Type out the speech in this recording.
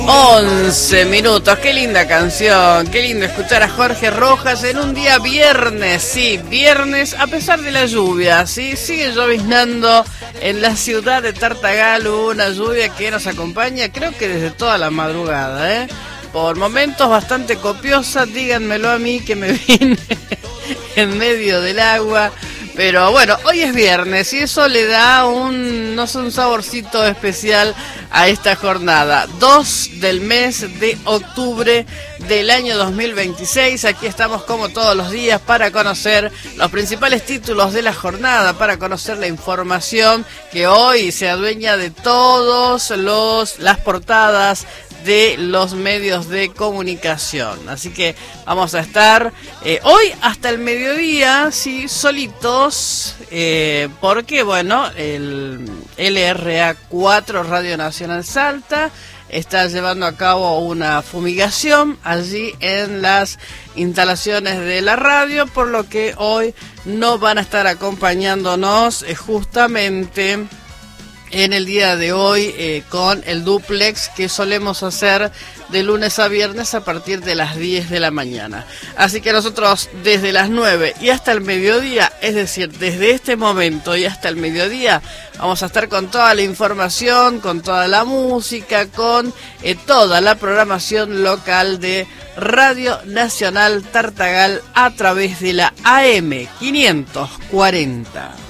11 minutos, qué linda canción, qué lindo escuchar a Jorge Rojas en un día viernes, sí, viernes, a pesar de la lluvia, sí, sigue lloviznando en la ciudad de Tartagal, una lluvia que nos acompaña creo que desde toda la madrugada, por momentos bastante copiosa, díganmelo a mí que me vine en medio del agua. Pero bueno, hoy es viernes y eso le da un saborcito especial a esta jornada. 2 del mes de octubre del año 2026. Aquí estamos como todos los días para conocer los principales títulos de la jornada, para conocer la información que hoy se adueña de todos las portadas de los medios de comunicación. Así que vamos a estar hoy hasta el mediodía, sí, solitos, porque bueno, el LRA 4 Radio Nacional Salta está llevando a cabo una fumigación allí en las instalaciones de la radio, por lo que hoy no van a estar acompañándonos justamente en el día de hoy con el duplex que solemos hacer de lunes a viernes a partir de las 10 de la mañana. Así que nosotros desde las 9 y hasta el mediodía, es decir, desde este momento y hasta el mediodía, vamos a estar con toda la información, con toda la música, con toda la programación local de Radio Nacional Tartagal a través de la AM 540.